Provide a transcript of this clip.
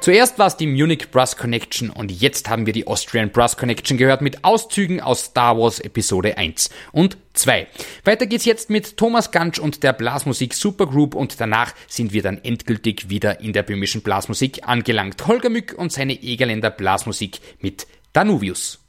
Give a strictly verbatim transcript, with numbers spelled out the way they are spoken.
Zuerst war es die Munich Brass Connection und jetzt haben wir die Austrian Brass Connection gehört mit Auszügen aus Star Wars Episode eins und zwei. Weiter geht's jetzt mit Thomas Gantsch und der Blasmusik Supergroup und danach sind wir dann endgültig wieder in der böhmischen Blasmusik angelangt. Holger Mück und seine Egerländer Blasmusik mit Danuvius.